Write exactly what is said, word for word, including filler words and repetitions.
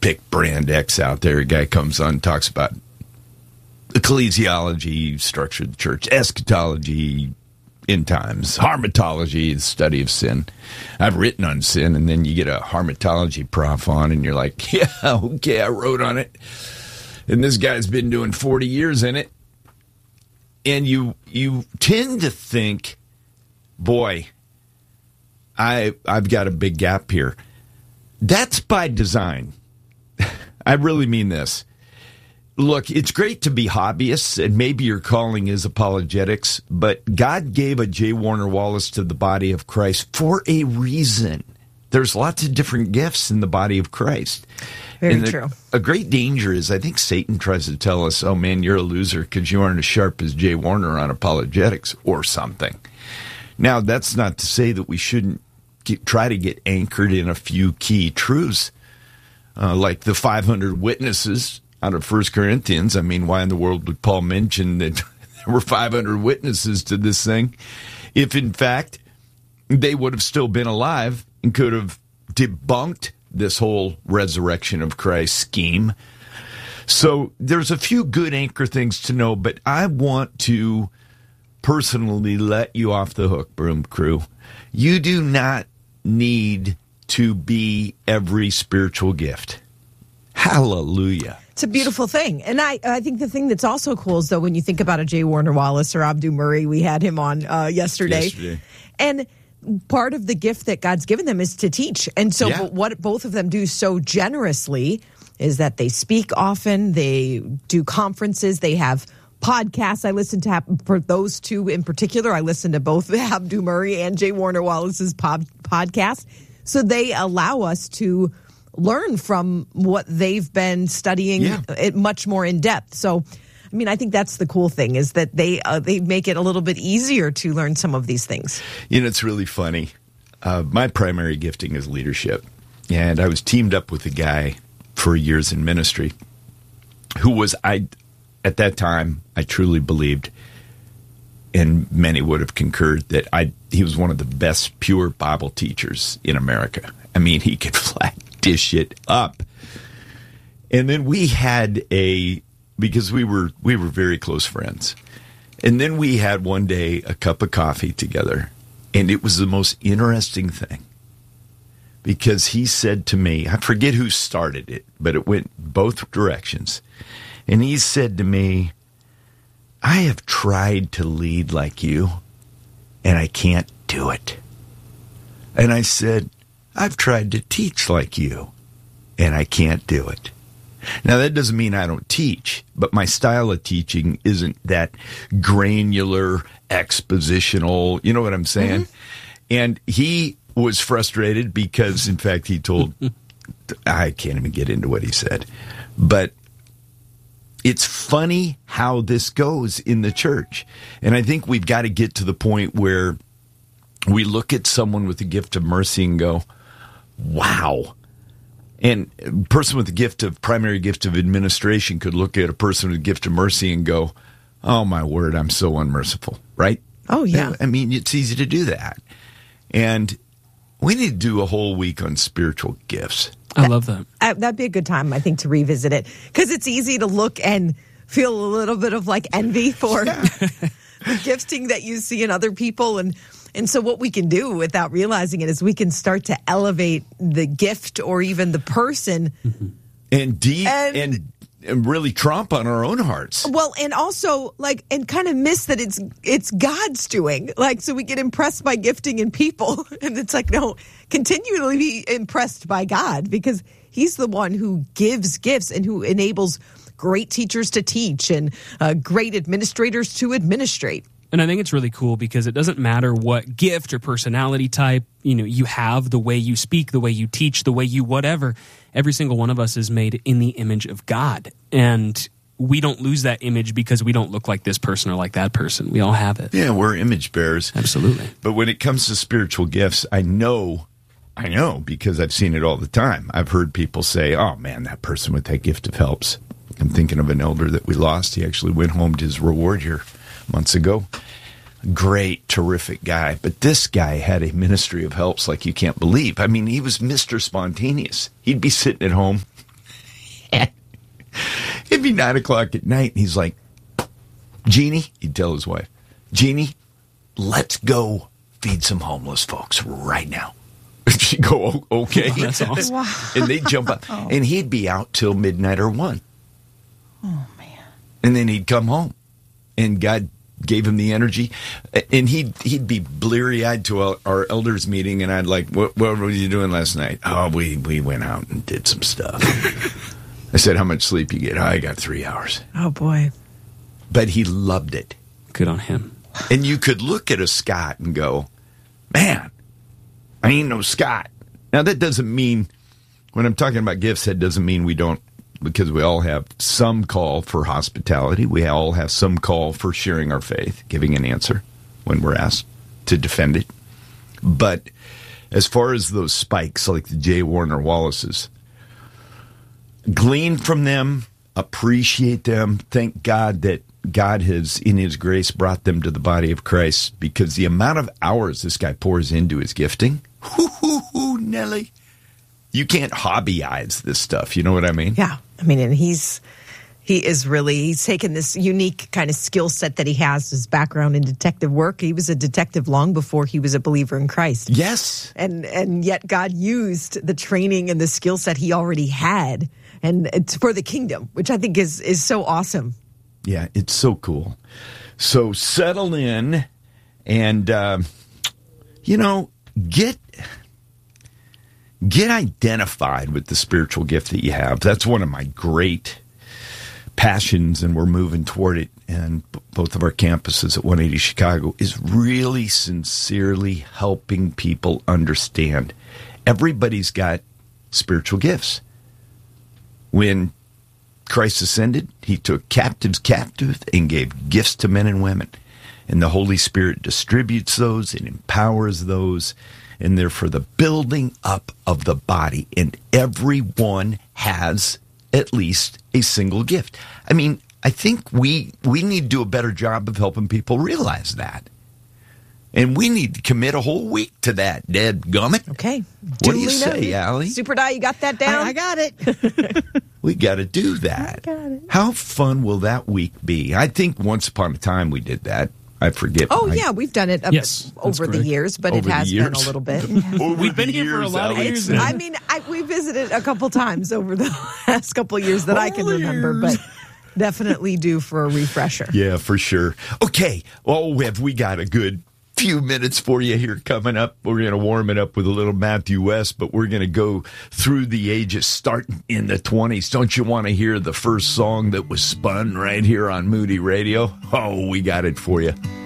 pick brand X out there. A guy comes on and talks about ecclesiology, structure of the church, eschatology, end times, harmatology, the study of sin. I've written on sin, and then you get a harmatology prof on, and you're like, yeah, okay, I wrote on it. And this guy's been doing forty years in it. And you you tend to think, boy, I, I've got a big gap here. That's by design. I really mean this. Look, it's great to be hobbyists, and maybe your calling is apologetics, but God gave a J. Warner Wallace to the body of Christ for a reason. There's lots of different gifts in the body of Christ. Very and the, true. A great danger is I think Satan tries to tell us, oh, man, you're a loser because you aren't as sharp as J. Warner on apologetics or something. Now, that's not to say that we shouldn't get, try to get anchored in a few key truths, uh, like the five hundred witnesses out of First Corinthians. I mean, why in the world would Paul mention that there were five hundred witnesses to this thing if, in fact, they would have still been alive and could have debunked this whole resurrection of Christ scheme? So there's a few good anchor things to know, but I want to personally let you off the hook, Broom Crew. You do not need to be every spiritual gift. Hallelujah. It's a beautiful thing. And I, I think the thing that's also cool is, though, when you think about a J. Warner Wallace or Abdu Murray, we had him on uh, yesterday. Yesterday. And part of the gift that God's given them is to teach. And so Yeah. what both of them do so generously is that they speak often, they do conferences, they have podcasts. I listen to, for those two in particular, I listen to both Abdu Murray and J. Warner Wallace's pod, podcast. So they allow us to learn from what they've been studying Yeah. it much more in depth. So, I mean, I think that's the cool thing, is that they uh, they make it a little bit easier to learn some of these things. You know, it's really funny. Uh, my primary gifting is leadership. And I was teamed up with a guy for years in ministry who was, I, at that time, I truly believed, and many would have concurred, that I he was one of the best pure Bible teachers in America. I mean, he could flat dish it up. And then we had a, because we were we were very close friends. And then we had one day a cup of coffee together, and it was the most interesting thing. Because he said to me, I forget who started it, but it went both directions. And he said to me, I have tried to lead like you, and I can't do it. And I said, I've tried to teach like you, and I can't do it. Now, that doesn't mean I don't teach, but my style of teaching isn't that granular, expositional, you know what I'm saying? Mm-hmm. And he was frustrated because, in fact, he told, I can't even get into what he said, but it's funny how this goes in the church. And I think we've got to get to the point where we look at someone with the gift of mercy and go, wow. And a person with the gift of primary gift of administration could look at a person with the gift of mercy and go, oh, my word, I'm so unmerciful, right? Oh, yeah. I mean, it's easy to do that. And we need to do a whole week on spiritual gifts. I love that. Uh, that'd be a good time, I think, to revisit it. Because it's easy to look and feel a little bit of, like, envy for yeah. the gifting that you see in other people. And And so what we can do without realizing it is we can start to elevate the gift or even the person. Mm-hmm. And deep and, and, and really trump on our own hearts. Well, and also, like, and kind of miss that it's it's God's doing. Like, so we get impressed by gifting in people. And it's like, no, continually be impressed by God, because he's the one who gives gifts and who enables great teachers to teach and uh, great administrators to administrate. And I think it's really cool because it doesn't matter what gift or personality type, you know, you have, the way you speak, the way you teach, the way you whatever. Every single one of us is made in the image of God. And we don't lose that image because we don't look like this person or like that person. We all have it. Yeah, we're image bearers. Absolutely. But when it comes to spiritual gifts, I know, I know because I've seen it all the time. I've heard people say, oh, man, that person with that gift of helps. I'm thinking of an elder that we lost. He actually went home to his reward here months ago. Great, terrific guy. But this guy had a ministry of helps like you can't believe. I mean, he was Mister Spontaneous. He'd be sitting at home It'd be nine o'clock at night, and he's like, Jeannie, he'd tell his wife, Jeannie, let's go feed some homeless folks right now. She'd go, okay. Oh, that's awesome. Wow. And they'd jump up, Oh. and he'd be out till midnight or one. Oh, man. And then he'd come home, and God gave him the energy, and he'd he'd be bleary-eyed to our, our elders meeting, and I'd like, what, what were you doing last night? Oh, we, we went out and did some stuff. I said, how much sleep you get? Oh, I got three hours. Oh, boy. But he loved it. Good on him. And you could look at a Scott and go, man, I ain't no Scott. Now, that doesn't mean, when I'm talking about gifts, that doesn't mean we don't, because we all have some call for hospitality. We all have some call for sharing our faith, giving an answer when we're asked to defend it. But as far as those spikes, like the J. Warner Wallaces, glean from them, appreciate them, thank God that God has, in his grace, brought them to the body of Christ, because the amount of hours this guy pours into his gifting, hoo, hoo, hoo, Nelly, you can't hobbyize this stuff. You know what I mean? Yeah. I mean, and he's, he is really, he's taken this unique kind of skill set that he has, his background in detective work. He was a detective long before he was a believer in Christ. Yes. And, and yet God used the training and the skill set he already had, and it's for the kingdom, which I think is, is so awesome. Yeah, it's so cool. So settle in and, uh, you know, get get identified with the spiritual gift that you have. That's one of my great passions, and we're moving toward it. And b- both of our campuses at one eighty Chicago is really sincerely helping people understand everybody's got spiritual gifts. When Christ ascended, he took captives captive and gave gifts to men and women. And the Holy Spirit distributes those and empowers those, and they're for the building up of the body. And everyone has at least a single gift. I mean, I think we we need to do a better job of helping people realize that. And we need to commit a whole week to that, dead gummit. Okay. What do you say, Allie? Super Die, you got that down? I, I got it. We got to do that. I got it. How fun will that week be? I think once upon a time we did that. I forget. Oh, my- yeah, we've done it a Yes, bit that's over the correct. years, but Over it the has been a years. little bit. Over We've been the here for a lot of Alex. years now. I mean, I, we visited a couple times over the last couple of years that I can remember, but definitely due for a refresher. Yeah, for sure. Okay. Oh, have we got a good few minutes for you here coming up? We're going to warm it up with a little Matthew West, but we're going to go through the ages starting in the twenties. Don't you want to hear the first song that was spun right here on Moody Radio? Oh, we got it for you.